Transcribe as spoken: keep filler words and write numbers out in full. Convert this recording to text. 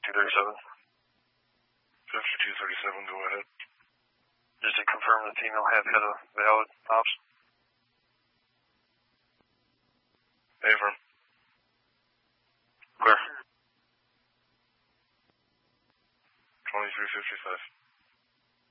fifty-two thirty-seven. fifty-two thirty-seven, go ahead. Just to confirm the female have had a valid ops. Affirm. Clear. twenty-three fifty-five.